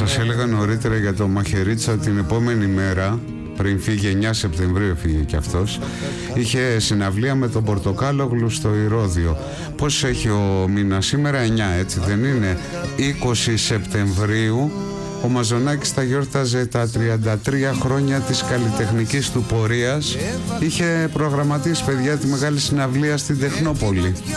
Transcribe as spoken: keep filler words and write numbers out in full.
σας έλεγα νωρίτερα για το Μαχαιρίτσα, την επόμενη μέρα, πριν φύγει, εννιά Σεπτεμβρίου φύγε κι αυτός, είχε συναυλία με τον Πορτοκάλογλου στο Ηρώδειο. Πώς έχει ο μήνας σήμερα? εννιά, έτσι δεν είναι? είκοσι Σεπτεμβρίου ο Μαζονάκης θα γιόρταζε τα τριάντα τρία χρόνια της καλλιτεχνικής του πορείας. Είχε προγραμματίσει, παιδιά, τη μεγάλη συναυλία στην Τεχνόπολη.